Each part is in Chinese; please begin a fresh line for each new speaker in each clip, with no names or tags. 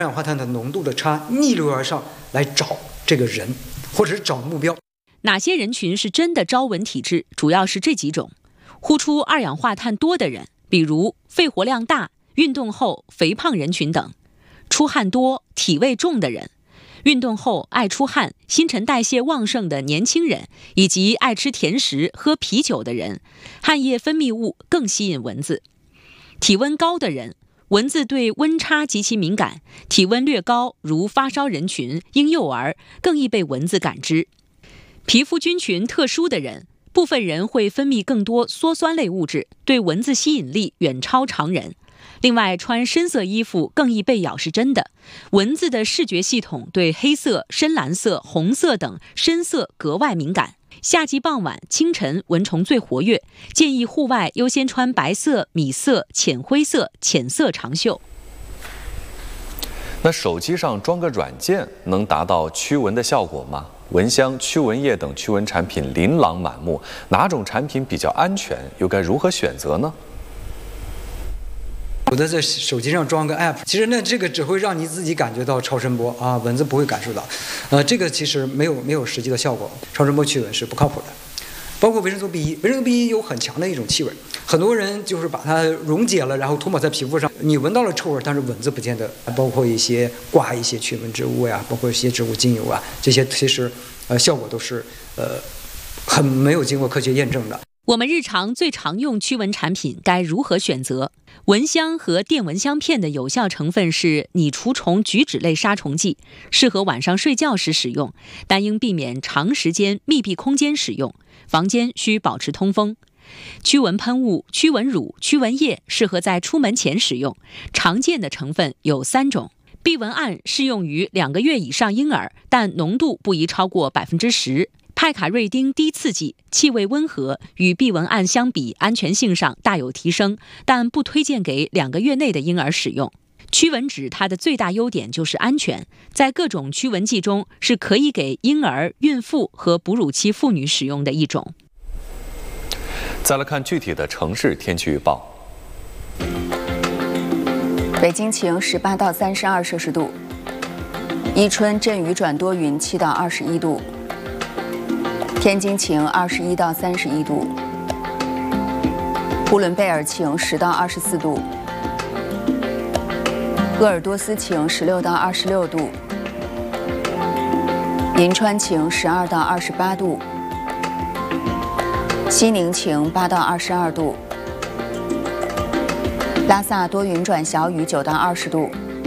二氧化碳的浓度的差，逆流而上来找这个人，或者是找目标。
哪些人群是真的朝蚊体质？主要是这几种：呼出二氧化碳多的人，比如肺活量大、运动后肥胖人群等；出汗多、体味重的人；运动后爱出汗、新陈代谢旺盛的年轻人，以及爱吃甜食、喝啤酒的人，汗液分泌物更吸引蚊子。体温高的人，蚊子对温差极其敏感，体温略高，如发烧人群、婴幼儿，更易被蚊子感知。皮肤菌群特殊的人，部分人会分泌更多羧酸类物质，对蚊子吸引力远超常人。另外，穿深色衣服更易被咬是真的。蚊子的视觉系统对黑色、深蓝色、红色等深色格外敏感。夏季傍晚、清晨蚊虫最活跃，建议户外优先穿白色、米色、浅灰色、浅色长袖。
那手机上装个软件能达到驱蚊的效果吗？蚊香、驱蚊液等驱蚊产品琳琅满目，哪种产品比较安全？又该如何选择呢？
有的在手机上装个 app， 其实这个只会让你自己感觉到超声波啊，蚊子不会感受到。这个其实没有实际的效果，超声波驱蚊是不靠谱的。包括维生素 B1， 维生素 B1 有很强的一种气味，很多人就是把它溶解了，然后涂抹在皮肤上，你闻到了臭味，但是蚊子不见得。包括一些挂一些驱蚊植物呀，包括一些植物精油啊，这些其实效果都是很没有经过科学验证的。
我们日常最常用驱蚊产品该如何选择？蚊香和电蚊香片的有效成分是拟除虫菊酯类杀虫剂，适合晚上睡觉时使用，但应避免长时间密闭空间使用，房间需保持通风。驱蚊喷雾、驱蚊乳、驱蚊液适合在出门前使用，常见的成分有3种。避蚊胺适用于2个月以上婴儿，但浓度不宜超过10%。派卡瑞丁低刺激，气味温和，与避蚊胺相比，安全性上大有提升，但不推荐给2个月内的婴儿使用。驱蚊酯它的最大优点就是安全，在各种驱蚊剂中是可以给婴儿、孕妇和哺乳期妇女使用的一种。
再来看具体的城市天气预报。
北京晴18到32摄氏度，伊春阵雨转多云7到21度。天津晴21到31度，呼伦贝尔晴10到24度，鄂尔多斯晴16到26度，银川晴12到28度，西宁晴8到22度，拉萨多云转小雨9到20度，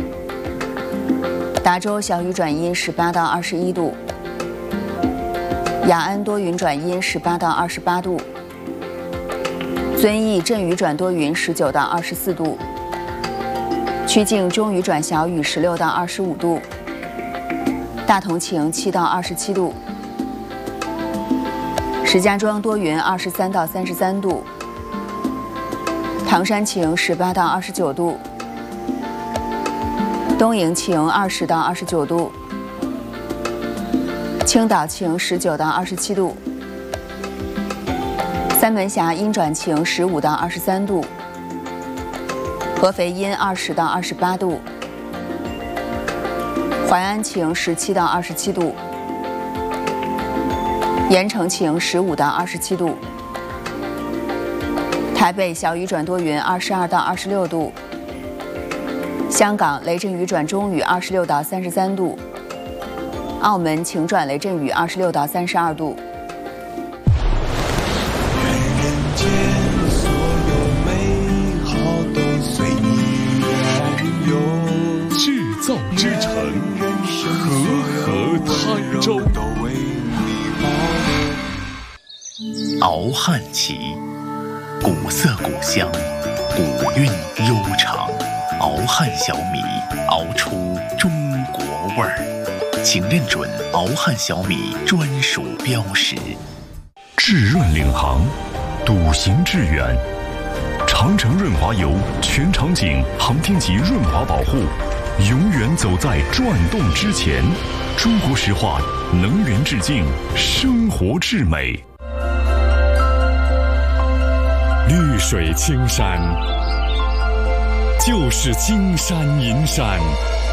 达州小雨转阴18到21度。雅安多云转阴18到28度，遵义阵雨转多云19到24度，曲靖中雨转小雨16到25度，大同晴7到27度，石家庄多云23到33度，唐山晴18到29度，东营晴20到29度。青岛晴19到27度，三门峡阴转晴15到23度，合肥阴20到28度，淮安晴17到27度，盐城晴15到27度，台北小雨转多云22到26度，香港雷阵雨转中雨26到33度。澳门晴转雷阵雨26到32度。
愿人间所有美好都随你远游。
制造之城，和泰州。
熬汉旗，古色古香，古韵悠长。熬汉小米，熬出中国味儿。请认准熬汉小米专属标识。
致润领航，笃行致远。长城润滑油全场景航天级润滑保护，永远走在转动之前。中国石化能源致敬，生活至美。绿水青山，就是金山银山。